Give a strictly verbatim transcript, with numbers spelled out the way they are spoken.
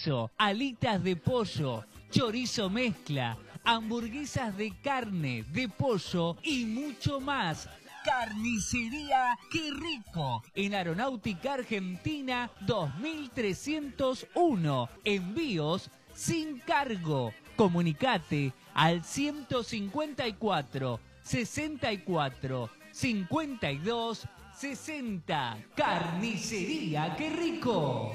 chorizo, alitas de pollo, chorizo mezcla, hamburguesas de carne, de pollo y mucho más. Carnicería Qué Rico, en Aeronáutica Argentina dos mil trescientos uno. Envíos sin cargo. Comunicate al ciento cincuenta y cuatro, sesenta y cuatro, cincuenta y dos, sesenta. Carnicería Qué Rico.